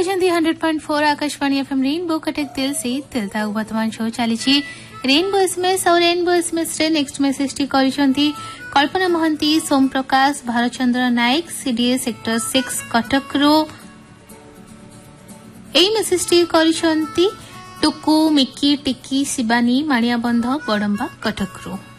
बजाती 100.4 Akashvani FM rainbow Cuttack दिल से दिलता वर्तमान शो चली रेनबो एसएमएस और रेनबो एसएमएस रे नेक्स्ट मेसेज टी करिसंती कल्पना महंती सोम प्रकाश भारतचंद्र नायक सीडीएस सेक्टर 6 कटक रो एई मेसेज टी करिसंती टुकु मिकी टिकी शिवानी माणिया बंध बडंबा कटक रो।